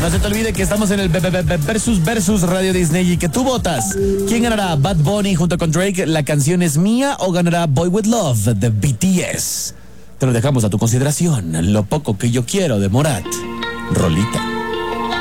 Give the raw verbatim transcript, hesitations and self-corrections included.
No se te olvide que estamos en el Versus Versus Radio Disney y que tú votas. ¿Quién ganará? Bad Bunny junto con Drake, ¿La canción es mía o ganará Boy With Love de B T S? Te lo dejamos a tu consideración. Lo poco que yo quiero de Morat. Rolita.